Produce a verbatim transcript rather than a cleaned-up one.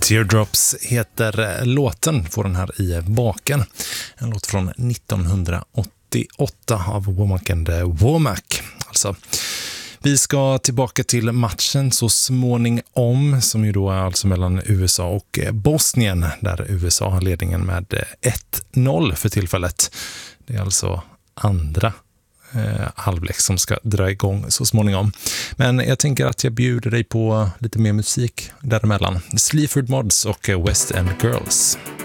Teardrops heter låten, får den här i baken. En låt från nittonhundraåttioåtta av Womack and Womack. Alltså, vi ska tillbaka till matchen så småningom, som ju då är alltså mellan U S A och Bosnien, där U S A har ledningen med ett noll för tillfället. Det är alltså andra eh, halvlek som ska dra igång så småningom. Men jag tänker att jag bjuder dig på lite mer musik däremellan. Sleaford Mods och West End Girls.